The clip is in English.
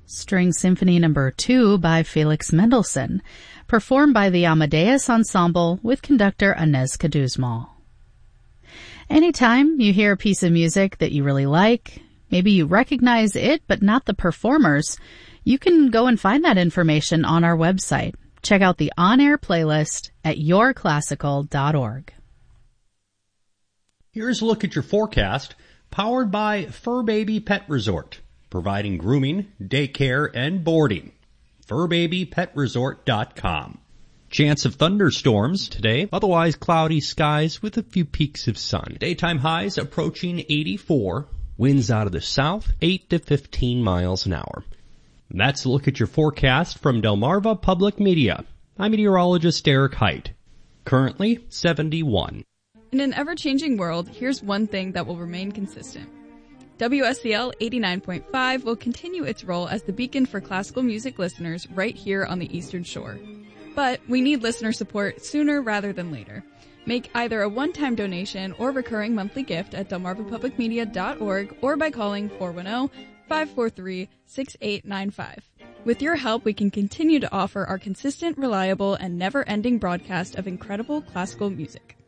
String Symphony No. 2 by Felix Mendelssohn, performed by the Amadeus Ensemble with conductor Inez Caduzmal. Anytime you hear a piece of music that you really like, maybe you recognize it but not the performers, you can go and find that information on our website. Check out the on-air playlist at yourclassical.org. Here's a look at your forecast, powered by Fur Baby Pet Resort, providing grooming, daycare, and boarding. FurBabyPetResort.com. Chance of thunderstorms today, otherwise cloudy skies with a few peaks of sun. Daytime highs approaching 84, winds out of the south 8 to 15 miles an hour. That's a look at your forecast from Delmarva Public Media. I'm meteorologist Eric Height. Currently 71. In an ever-changing world, here's one thing that will remain consistent. WSCL 89.5 will continue its role as the beacon for classical music listeners right here on the Eastern Shore. But we need listener support sooner rather than later. Make either a one-time donation or recurring monthly gift at delmarvapublicmedia.org or by calling 410-543-6895. With your help, we can continue to offer our consistent, reliable, and never-ending broadcast of incredible classical music.